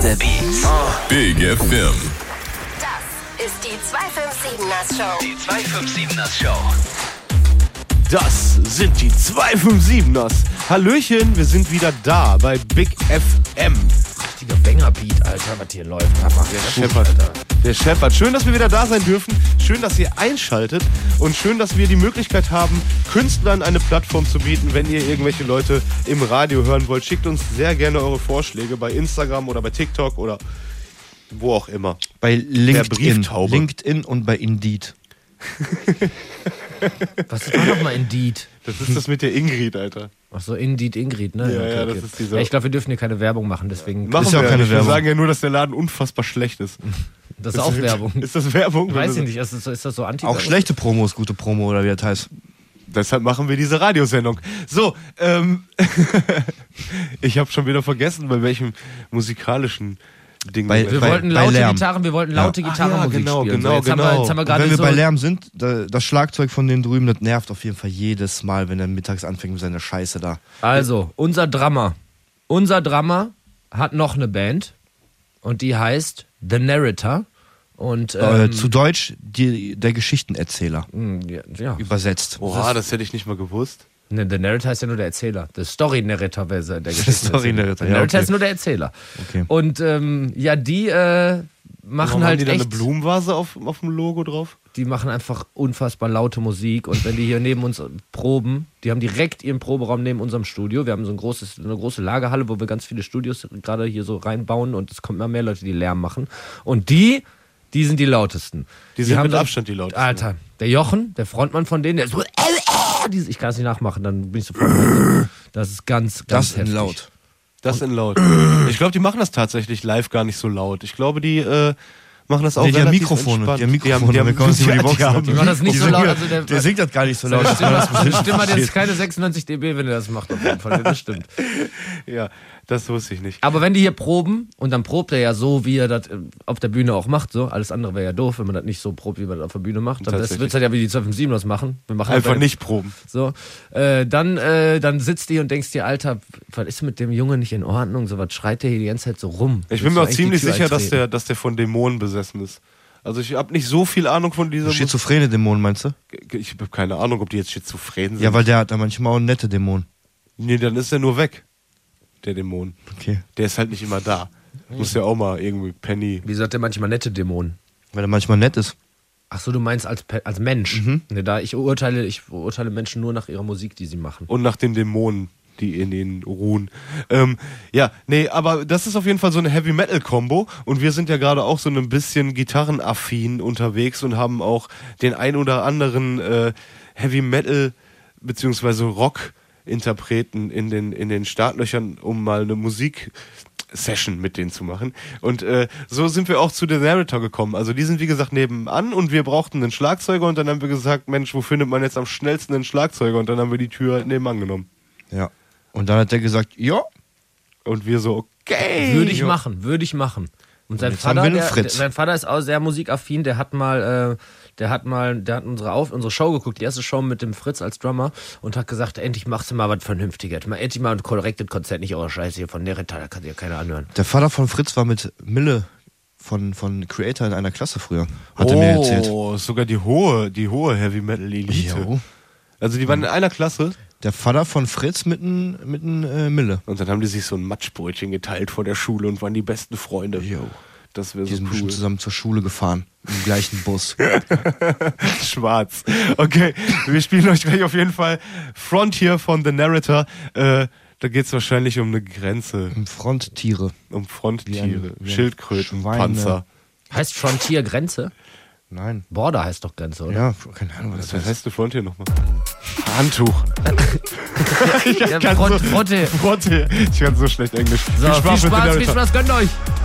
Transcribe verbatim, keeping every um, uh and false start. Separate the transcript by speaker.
Speaker 1: the Beats. Oh.
Speaker 2: Big F M.
Speaker 3: Das ist die zweihundertsiebener Show.
Speaker 1: Die zweihundertsiebener Show.
Speaker 4: Das sind die zweihundertsiebeners. Hallöchen, wir sind wieder da bei Big F M.
Speaker 5: Richtiger Banger-Beat, Alter, was hier läuft. Hammer.
Speaker 4: Der scheppert, der scheppert. Schön, dass wir wieder da sein dürfen. Schön, dass ihr einschaltet. Und schön, dass wir die Möglichkeit haben, Künstlern eine Plattform zu bieten. Wenn ihr irgendwelche Leute im Radio hören wollt, schickt uns sehr gerne eure Vorschläge bei Instagram oder bei TikTok oder wo auch immer.
Speaker 6: Bei LinkedIn, LinkedIn und bei Indeed.
Speaker 5: Was war nochmal Indeed?
Speaker 4: Das ist das mit der Ingrid, Alter.
Speaker 5: Ach so, Indeed Ingrid, ne?
Speaker 4: Ja,
Speaker 5: okay,
Speaker 4: ja,
Speaker 5: okay.
Speaker 4: das ist dieser...
Speaker 5: Ja, ich glaube, wir dürfen hier keine Werbung machen, deswegen...
Speaker 4: Machen
Speaker 6: ist ja auch
Speaker 4: wir
Speaker 6: keine
Speaker 4: nicht.
Speaker 6: Werbung.
Speaker 4: Wir sagen ja nur, dass der Laden unfassbar schlecht ist.
Speaker 5: Das ist auch Werbung.
Speaker 4: Ist das Werbung?
Speaker 5: Weiß ich nicht, ist das so, ist das so anti
Speaker 6: Auch schlechte Promo ist gute Promo, oder wie das heißt.
Speaker 4: Deshalb machen wir diese Radiosendung. So, ähm... ich habe schon wieder vergessen, bei welchem musikalischen... Ding
Speaker 6: Bei,
Speaker 5: wir
Speaker 6: bei,
Speaker 5: wollten
Speaker 6: bei
Speaker 5: laute
Speaker 6: Lärm.
Speaker 5: Gitarren, wir wollten laute
Speaker 4: Ja.
Speaker 5: Gitarrenmusik
Speaker 4: Ah, ja, genau,
Speaker 5: spielen.
Speaker 4: genau,
Speaker 5: so, jetzt
Speaker 4: genau.
Speaker 5: haben wir, jetzt haben wir gerade
Speaker 6: Wenn wir
Speaker 5: so
Speaker 6: bei Lärm sind, da, das Schlagzeug von dem drüben, das nervt auf jeden Fall jedes Mal, wenn er mittags anfängt mit seiner Scheiße da.
Speaker 5: Also, unser Drummer. Unser Drummer hat noch eine Band und die heißt The Narrator. Und, ähm,
Speaker 6: äh, zu Deutsch die, der Geschichtenerzähler.
Speaker 5: ja, ja.
Speaker 6: Übersetzt.
Speaker 4: Oha, das hätte ich nicht mal gewusst.
Speaker 5: Ne, der Narrator heißt ja nur der Erzähler. Der Story-Narrator wäre der Geschichte.
Speaker 6: Story-Narrator,
Speaker 5: Der
Speaker 6: ja,
Speaker 5: Narrator
Speaker 6: okay.
Speaker 5: ist nur der Erzähler.
Speaker 6: Okay.
Speaker 5: Und ähm, ja, die äh, machen
Speaker 4: Warum
Speaker 5: halt
Speaker 4: haben die da
Speaker 5: echt...
Speaker 4: eine Blumenvase auf, auf dem Logo drauf?
Speaker 5: Die machen einfach unfassbar laute Musik. Und wenn die hier neben uns proben, die haben direkt ihren Proberaum neben unserem Studio. Wir haben so ein großes, eine große Lagerhalle, wo wir ganz viele Studios gerade hier so reinbauen. Und es kommen immer mehr Leute, die Lärm machen. Und die... Die sind die lautesten.
Speaker 4: Die sind
Speaker 5: haben
Speaker 4: mit
Speaker 5: so-
Speaker 4: Abstand die lautesten.
Speaker 5: Alter, der Jochen, der Frontmann von denen, der ist so... Ich kann es nicht nachmachen, dann bin ich sofort... leise. Das ist ganz, ganz
Speaker 6: Das in
Speaker 5: heftig.
Speaker 6: laut.
Speaker 4: Das in laut. Ich glaube, die machen das tatsächlich live gar nicht so laut. Ich glaube, die äh, machen das auch
Speaker 6: Nee, die haben
Speaker 4: relativ
Speaker 6: Mikrofone.
Speaker 4: entspannt.
Speaker 6: Die haben Mikrofone,
Speaker 4: Die haben,
Speaker 6: wir kommen nicht über die
Speaker 4: ja,
Speaker 6: Boxen.
Speaker 4: haben-
Speaker 5: Die machen das nicht
Speaker 6: Die
Speaker 5: so
Speaker 6: sind
Speaker 5: laut.
Speaker 6: gut.
Speaker 5: Also der,
Speaker 6: Der singt das gar nicht so laut.
Speaker 5: Die Stimme, die Stimme hat jetzt keine sechsundneunzig Dezibel, wenn er das macht. Auf jeden Fall. Das stimmt.
Speaker 4: Ja, das wusste ich nicht.
Speaker 5: Aber wenn die hier proben, und dann probt er ja so, wie er das äh, auf der Bühne auch macht, so, alles andere wäre ja doof, wenn man das nicht so probt, wie man das auf der Bühne macht. Dann
Speaker 4: Tatsächlich.
Speaker 5: wird es halt ja wie die zweihundertsiebeners machen. Wir machen
Speaker 4: Einfach
Speaker 5: bei-
Speaker 4: nicht proben.
Speaker 5: So, äh, dann, äh, dann sitzt die und denkst dir, Alter, was ist mit dem Jungen nicht in Ordnung? So was schreit der hier die ganze Zeit so rum.
Speaker 4: Ich
Speaker 5: Willst
Speaker 4: bin
Speaker 5: du
Speaker 4: mir auch
Speaker 5: eigentlich
Speaker 4: ziemlich
Speaker 5: die Tür
Speaker 4: sicher, dass
Speaker 5: eintreten?
Speaker 4: der, dass der von Dämonen besessen ist. Also ich habe nicht so viel Ahnung von dieser...
Speaker 6: Schizophrene Dämonen, meinst du?
Speaker 4: Ich habe keine Ahnung, ob die jetzt schizophren sind.
Speaker 6: Ja, weil der hat da manchmal auch nette Dämonen.
Speaker 4: Nee, dann ist er nur weg, der Dämon.
Speaker 6: Okay.
Speaker 4: Der ist halt nicht immer da. Muss ja auch mal irgendwie Penny...
Speaker 5: Wie sagt der manchmal nette Dämonen?
Speaker 6: Weil er manchmal nett ist.
Speaker 5: Ach so, du meinst als, Pe- als Mensch.
Speaker 4: Mhm.
Speaker 5: Ne, da ich urteile, ich urteile Menschen nur nach ihrer Musik, die sie machen.
Speaker 4: Und nach den Dämonen, die in ihnen ruhen. Ähm, ja, nee, aber das ist auf jeden Fall so eine Heavy-Metal-Kombo. Und wir sind ja gerade auch so ein bisschen gitarrenaffin unterwegs und haben auch den ein oder anderen äh, Heavy-Metal- beziehungsweise Rock-Interpreten in den, in den Startlöchern, um mal eine Musik-Session mit denen zu machen. Und äh, so sind wir auch zu The Narrator gekommen. Also die sind wie gesagt nebenan und wir brauchten einen Schlagzeuger und dann haben wir gesagt, Mensch, wo findet man jetzt am schnellsten einen Schlagzeuger? Und dann haben wir die Tür nebenan genommen.
Speaker 6: Ja. Und dann hat der gesagt, ja.
Speaker 4: Und wir so, okay.
Speaker 5: Würde ich machen, würde ich machen. Und sein
Speaker 6: jetzt haben
Speaker 5: Vater,
Speaker 6: wir einen
Speaker 5: der,
Speaker 6: Fritz.
Speaker 5: der, sein Vater ist auch sehr musikaffin, der hat mal, äh, der hat mal, der hat unsere, Auf, unsere Show geguckt, die erste Show mit dem Fritz als Drummer und hat gesagt, endlich machst du mal was Vernünftiges, mal endlich mal ein korrektes Konzert, nicht eure Scheiße hier von Nerita, da kann sich ja keiner anhören.
Speaker 6: Der Vater von Fritz war mit Mille von, von Creator in einer Klasse früher. Hat er mir erzählt.
Speaker 4: Oh, sogar die hohe, die hohe Heavy Metal Elite.
Speaker 6: Jo.
Speaker 4: Also die waren in einer Klasse
Speaker 6: Der Vater von Fritz mit n, mit n, äh, Mille.
Speaker 4: und dann haben die sich so ein Matschbrötchen geteilt vor der Schule und waren die besten Freunde.
Speaker 6: Jo.
Speaker 4: Das wäre
Speaker 6: Die
Speaker 4: so
Speaker 6: sind
Speaker 4: cool.
Speaker 6: bestimmt zusammen zur Schule gefahren. Im gleichen Bus.
Speaker 4: Schwarz. Okay, wir spielen euch gleich auf jeden Fall Frontier von The Narrator. Äh, da geht es wahrscheinlich um eine Grenze,
Speaker 6: Im Fronttiere.
Speaker 4: um Fronttiere,
Speaker 6: Wie ein- wie ein
Speaker 4: Schildkröten,
Speaker 6: Schweine.
Speaker 4: Panzer.
Speaker 5: Heißt Frontier Grenze?
Speaker 6: Nein.
Speaker 5: Border heißt doch Grenze, oder?
Speaker 6: Ja, keine Ahnung, was das
Speaker 4: Was
Speaker 6: heißt.
Speaker 4: heißt du Frontier nochmal? Handtuch. ich
Speaker 5: Ja,
Speaker 4: kann
Speaker 5: Front,
Speaker 4: so,
Speaker 5: Fronte.
Speaker 4: Frontier. Ich kann so schlecht Englisch.
Speaker 5: So, viel
Speaker 4: mit The
Speaker 5: Spaß, viel
Speaker 4: Narrator.
Speaker 5: Spaß, gönnt euch!